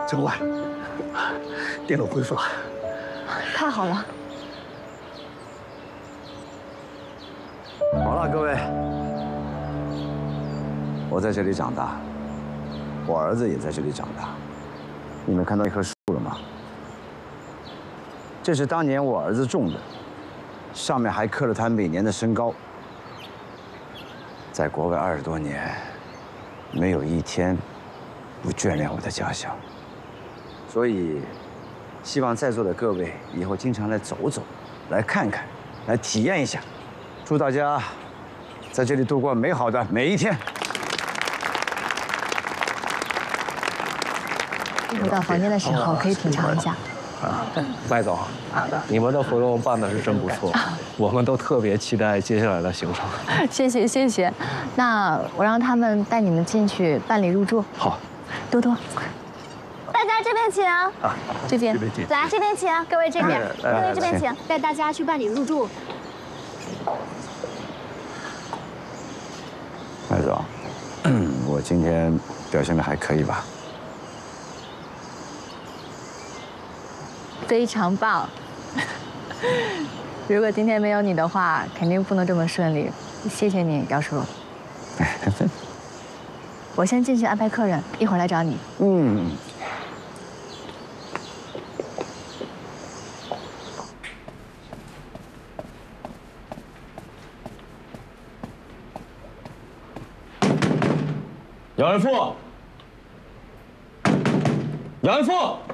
真外，电路恢复了， 太好了。 好了，各位，我在这里长大，我儿子也在这里长大。你们看到一棵树了吗？这是当年我儿子种的，上面还刻了他每年的身高。在国外20多年，没有一天不眷恋我的家乡。所以，希望在座的各位以后经常来走走，来看看，来体验一下。祝大家在这里度过美好的每一天。 回到房间的时候可以品尝一下。 麦总，你们的活动办的是真不错，我们都特别期待接下来的行程。 谢谢谢谢，那我让他们带你们进去办理入住。 好， 多多，大家这边请，这边请， 来这边请，各位这边，各位这边请，带大家去办理入住。 麦总，我今天表现的还可以吧？ 非常棒！如果今天没有你的话，肯定不能这么顺利。谢谢你，姚叔。我先进去安排客人，一会儿来找你。 嗯。 姚元富，姚元富。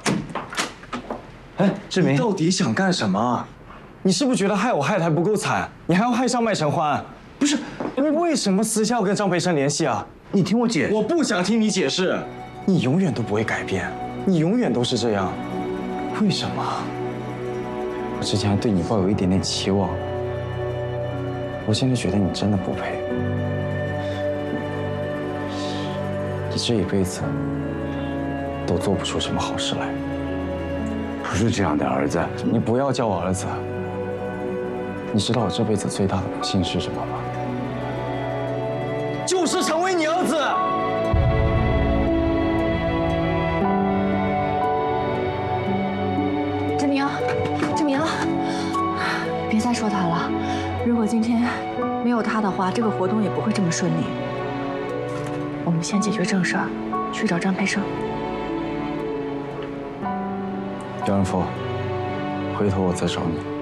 哎，志明， 你到底想干什么？你是不是觉得害我害得还不够惨，你还要害上麦承欢？不是，你为什么私下要跟张培生联系啊？ 你听我解释。 我不想听你解释，你永远都不会改变，你永远都是这样。为什么？我之前还对你抱有一点点期望，我现在觉得你真的不配。你这一辈子都做不出什么好事来。 不是这样的，儿子， 你不要叫我儿子。你知道我这辈子最大的不幸是什么吗？就是成为你儿子。 志明，志明，别再说他了。如果今天没有他的话，这个活动也不会这么顺利。我们先解决正事儿，去找张培生。 姚元富，回头我再找你。